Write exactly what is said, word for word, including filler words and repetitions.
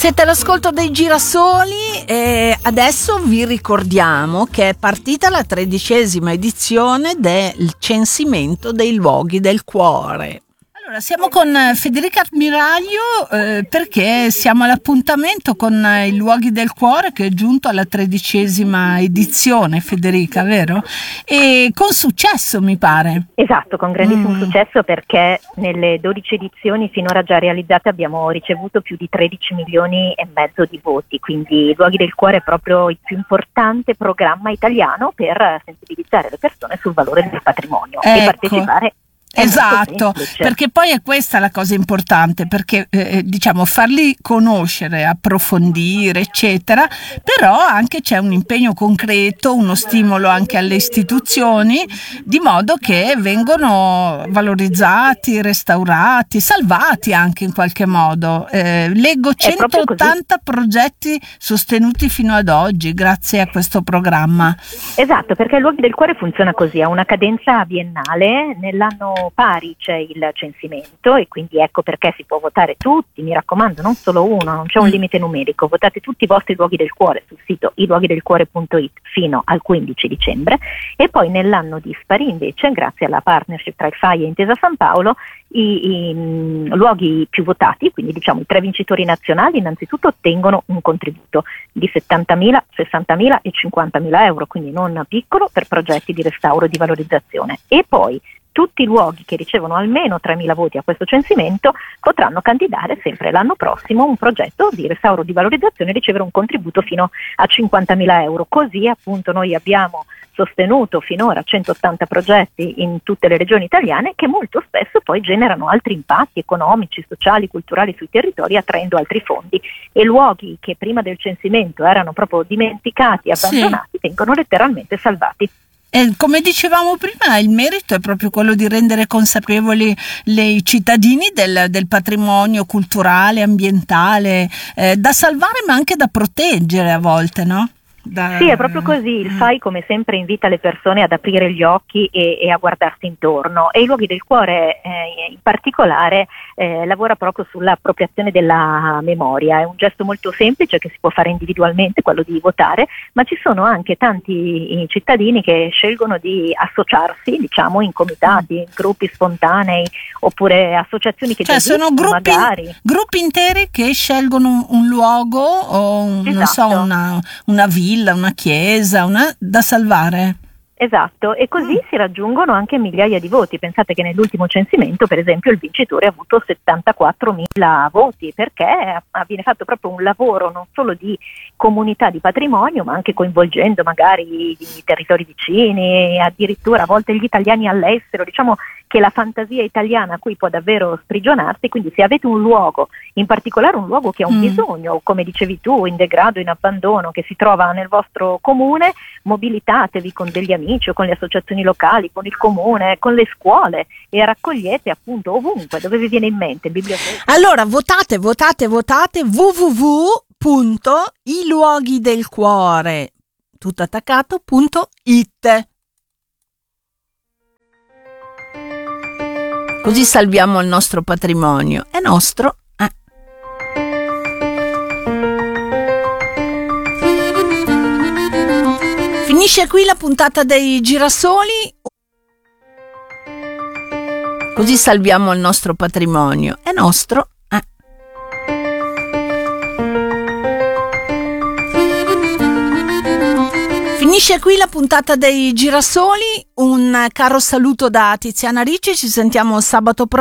Siete all'ascolto dei Girasoli e adesso vi ricordiamo che è partita la tredicesima edizione del censimento dei luoghi del cuore. Allora, siamo con Federica Ammiraglio eh, perché siamo all'appuntamento con i luoghi del cuore che è giunto alla tredicesima edizione, Federica, vero? E con successo, mi pare. Esatto, con grandissimo Mm. successo, perché nelle dodici edizioni finora già realizzate abbiamo ricevuto più di tredici milioni e mezzo di voti, quindi i luoghi del cuore è proprio il più importante programma italiano per sensibilizzare le persone sul valore del patrimonio e Ecco. partecipare. È Esatto, molto semplice. perché poi è questa la cosa importante, perché eh, diciamo farli conoscere, approfondire, eccetera, però anche c'è un impegno concreto, uno stimolo anche alle istituzioni, di modo che vengono valorizzati, restaurati, salvati anche in qualche modo. Eh, leggo È proprio centottanta progetti sostenuti fino ad oggi grazie a questo programma. Esatto, perché il Luoghi del Cuore funziona così, ha una cadenza biennale, nell'anno pari c'è il censimento e quindi ecco perché si può votare tutti, mi raccomando, non solo uno, non c'è un limite numerico, votate tutti i vostri luoghi del cuore sul sito i luoghi del cuore punto it fino al quindici dicembre e poi nell'anno dispari invece, grazie alla partnership tra il F A I e Intesa San Paolo, i, i mh, luoghi più votati, quindi diciamo i tre vincitori nazionali, innanzitutto ottengono un contributo di settantamila, sessantamila e cinquantamila euro, quindi non piccolo, per progetti di restauro e di valorizzazione. E poi tutti i luoghi che ricevono almeno tremila voti a questo censimento potranno candidare sempre l'anno prossimo un progetto di restauro di valorizzazione e ricevere un contributo fino a cinquantamila euro. Così appunto noi abbiamo sostenuto finora centottanta progetti in tutte le regioni italiane che molto spesso poi generano altri impatti economici, sociali, culturali sui territori, attraendo altri fondi, e luoghi che prima del censimento erano proprio dimenticati e abbandonati sì. vengono letteralmente salvati. E come dicevamo prima, il merito è proprio quello di rendere consapevoli le, i cittadini del, del patrimonio culturale, ambientale, eh, da salvare ma anche da proteggere a volte, no? Da... Sì, è proprio così. Il F A I come sempre invita le persone ad aprire gli occhi e, e a guardarsi intorno, e i luoghi del cuore eh, in particolare eh, lavora proprio sull'appropriazione della memoria. È un gesto molto semplice che si può fare individualmente, quello di votare, ma ci sono anche tanti cittadini che scelgono di associarsi, diciamo, in comitati, in gruppi spontanei oppure associazioni che cioè già sono esistono, gruppi, magari. gruppi interi che scelgono un, un luogo o un, Esatto. non so, una, una villa, una chiesa, una, da salvare. Esatto, e così mm. si raggiungono anche migliaia di voti. Pensate che nell'ultimo censimento, per esempio, il vincitore ha avuto settantaquattromila voti, perché viene fatto proprio un lavoro non solo di comunità di patrimonio, ma anche coinvolgendo magari i territori vicini, addirittura a volte gli italiani all'estero. Diciamo che la fantasia italiana qui può davvero sprigionarsi, quindi se avete un luogo, in particolare un luogo che ha un mm. bisogno, come dicevi tu, in degrado, in abbandono, che si trova nel vostro comune, mobilitatevi con degli amici o con le associazioni locali, con il comune, con le scuole, e raccogliete appunto ovunque, dove vi viene in mente, biblioteca. Allora votate, votate, votate w w w punto i luoghi del cuore tutto attaccato punto it. Così salviamo il nostro patrimonio. È nostro. Eh. Finisce qui la puntata dei Girasoli. Così salviamo il nostro patrimonio. È nostro. Eh. Finisce qui la puntata dei Girasoli. Un caro saluto da Tiziana Ricci. Ci sentiamo sabato prossimo.